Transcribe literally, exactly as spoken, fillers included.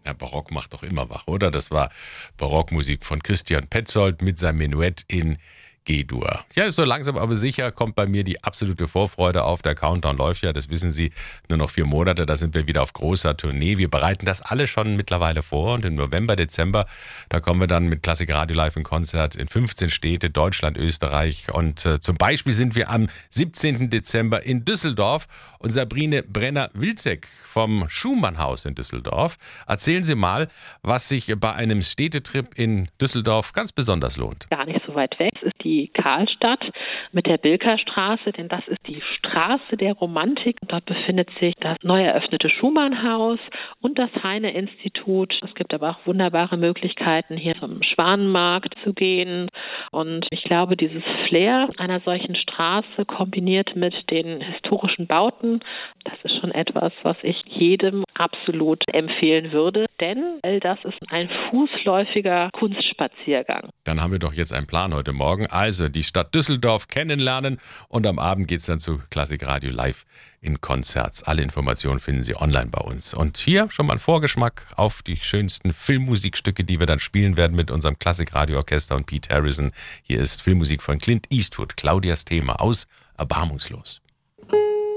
Ja, Barock macht doch immer wach, oder? Das war Barockmusik von Christian Petzold mit seinem Menuett in G-Dur. Ja, so langsam aber sicher kommt bei mir die absolute Vorfreude auf. Der Countdown läuft ja, das wissen Sie, nur noch vier Monate, da sind wir wieder auf großer Tournee. Wir bereiten das alle schon mittlerweile vor und im November, Dezember, da kommen wir dann mit Klassik Radio Live in Konzert in fünfzehn Städte, Deutschland, Österreich und äh, zum Beispiel sind wir am siebzehnten Dezember in Düsseldorf und Sabrine Brenner-Wilczek vom Schumannhaus in Düsseldorf. Erzählen Sie mal, was sich bei einem Städtetrip in Düsseldorf ganz besonders lohnt. Gar nicht so weit weg ist die Karlstadt mit der Bilkerstraße, denn das ist die Straße der Romantik. Dort befindet sich das neu eröffnete Schumannhaus und das Heine-Institut. Es gibt aber auch wunderbare Möglichkeiten, hier zum Schwanenmarkt zu gehen. Und ich glaube, dieses Flair einer solchen Straße kombiniert mit den historischen Bauten, das ist schon etwas, was ich jedem absolut empfehlen würde, denn all das ist ein fußläufiger Kunstspaziergang. Dann haben wir doch jetzt einen Plan heute Morgen. Also die Stadt Düsseldorf kennenlernen und am Abend geht es dann zu Klassik Radio Live in Konzerts. Alle Informationen finden Sie online bei uns. Und hier schon mal ein Vorgeschmack auf die schönsten Filmmusikstücke, die wir dann spielen werden mit unserem Klassik Radio Orchester und Pete Harrison. Hier ist Filmmusik von Clint Eastwood, Claudias Thema aus Erbarmungslos.